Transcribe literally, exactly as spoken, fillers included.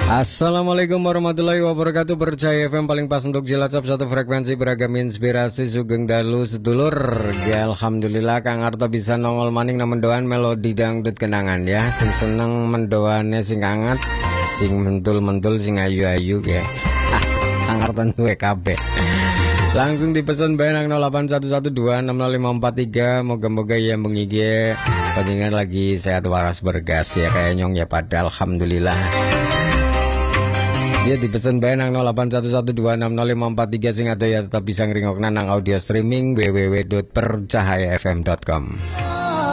Assalamualaikum warahmatullahi wabarakatuh. Percaya F M paling pas untuk Cilacap, satu frekuensi beragam inspirasi sugeng dalu sedulur. Ya, alhamdulillah Kang Arto bisa nongol maning na mendoan melodi dangdut kenangan ya. Sing seneng mendoannya sing hangat, sing mentul-mentul, sing ayu-ayu ya. Ah, Kang Arto duwe kabeh. Langsung dipesan bayang nol delapan satu satu dua enam nol lima empat tiga. Moga-moga ya mengigi panjenengan lagi sehat waras bergas ya kayak nyong ya pada alhamdulillah. Dia dipesan bayang nol delapan satu satu dua enam nol lima empat tiga sing ada ya tetap bisa ngeringokna nang audio streaming w w w dot percahaya f m dot com.